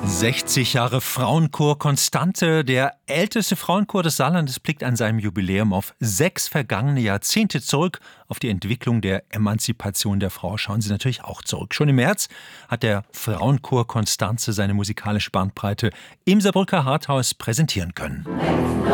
60 Jahre Frauenchor Konstante. Der älteste Frauenchor des Saarlandes blickt an seinem Jubiläum auf 6 vergangene Jahrzehnte zurück. Auf die Entwicklung der Emanzipation der Frau schauen Sie natürlich auch zurück. Schon im März hat der Frauenchor Konstante seine musikalische Bandbreite im Saarbrücker Rathaus präsentieren können.